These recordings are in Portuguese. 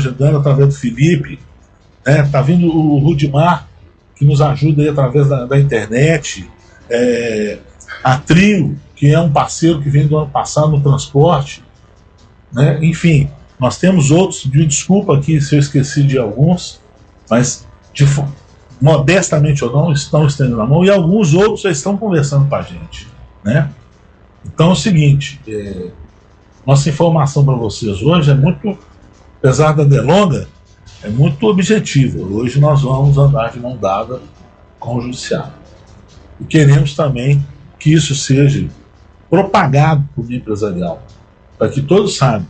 ajudando através do Felipe, né? Tá vindo o Rudimar, que nos ajuda aí através da internet, a Trio, que é um parceiro que vem do ano passado no transporte, né? Enfim, nós temos outros, me desculpa aqui se eu esqueci de alguns, mas modestamente ou não, estão estendendo a mão, e alguns outros já estão conversando com a gente, né? Então é o seguinte, nossa informação para vocês hoje é muito, apesar da delonga, é muito objetiva. Hoje nós vamos andar de mão dada com o judiciário. E queremos também que isso seja propagado por meio empresarial, para que todos saibam.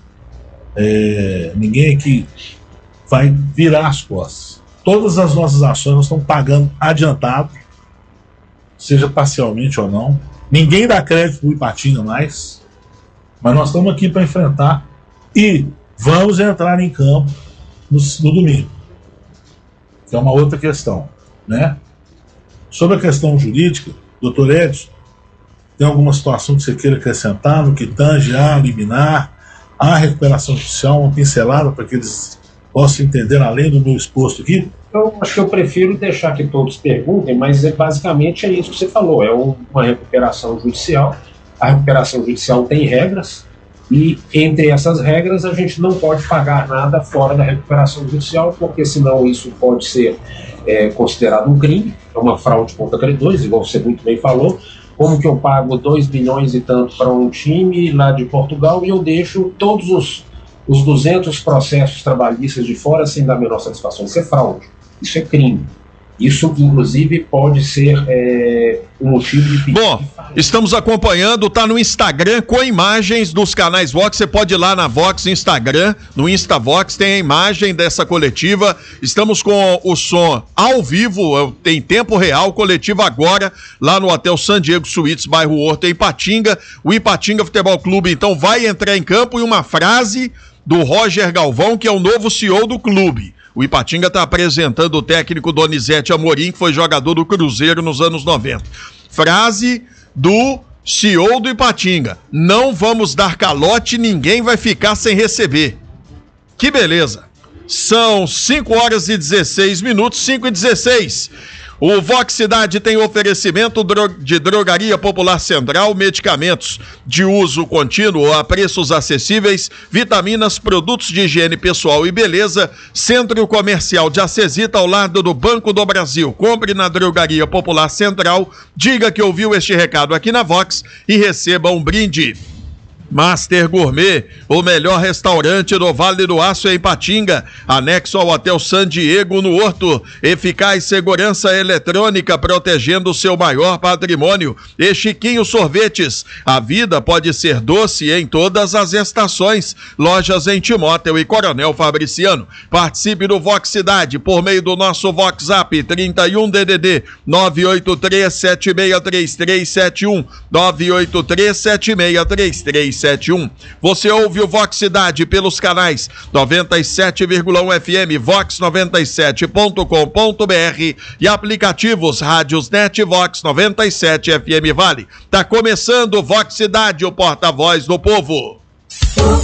Ninguém aqui vai virar as costas. Todas as nossas ações nós estamos pagando adiantado, seja parcialmente ou não. Ninguém dá crédito para o Ipatinga mais, mas nós estamos aqui para enfrentar e vamos entrar em campo no domingo, que é uma outra questão, né? Sobre a questão jurídica, doutor Edson, tem alguma situação que você queira acrescentar no que tange a liminar, a recuperação judicial, uma pincelada para que eles possam entender além do meu exposto aqui? Eu acho que eu prefiro deixar que todos perguntem, mas basicamente é isso que você falou, é uma recuperação judicial. A recuperação judicial tem regras, e entre essas regras a gente não pode pagar nada fora da recuperação judicial, porque senão isso pode ser considerado um crime, é uma fraude contra credores, igual você muito bem falou. Como que eu pago 2 bilhões e tanto para um time lá de Portugal e eu deixo todos os 200 processos trabalhistas de fora sem dar a menor satisfação? Isso é fraude, isso é crime. Isso, inclusive, pode ser um motivo de pedido. Bom, estamos acompanhando, tá no Instagram com imagens dos canais Vox. Você pode ir lá na Vox Instagram, no InstaVox, tem a imagem dessa coletiva. Estamos com o som ao vivo, em tempo real, coletiva agora, lá no Hotel San Diego Suites, bairro Horto, em Ipatinga. O Ipatinga Futebol Clube, então, vai entrar em campo, e uma frase do Roger Galvão, que é o novo CEO do clube. O Ipatinga está apresentando o técnico Donizete Amorim, que foi jogador do Cruzeiro nos anos 90. Frase do CEO do Ipatinga: não vamos dar calote, ninguém vai ficar sem receber. Que beleza! São 5h16, 5h16. O Vox Cidade tem oferecimento de Drogaria Popular Central, medicamentos de uso contínuo a preços acessíveis, vitaminas, produtos de higiene pessoal e beleza. Centro Comercial de Acesita, ao lado do Banco do Brasil. Compre na Drogaria Popular Central, diga que ouviu este recado aqui na Vox e receba um brinde. Master Gourmet, o melhor restaurante do Vale do Aço em Ipatinga, anexo ao Hotel San Diego no Horto. Eficaz segurança eletrônica, protegendo o seu maior patrimônio. E Chiquinho Sorvetes, a vida pode ser doce em todas as estações. Lojas em Timóteo e Coronel Fabriciano. Participe do Vox Cidade por meio do nosso Vox App 31 DDD 983763371 983763371. Você ouve o Vox Cidade pelos canais 97,1 FM, vox97.com.br e aplicativos Rádios Net Vox 97 FM Vale. Tá começando o Vox Cidade, o porta-voz do povo. O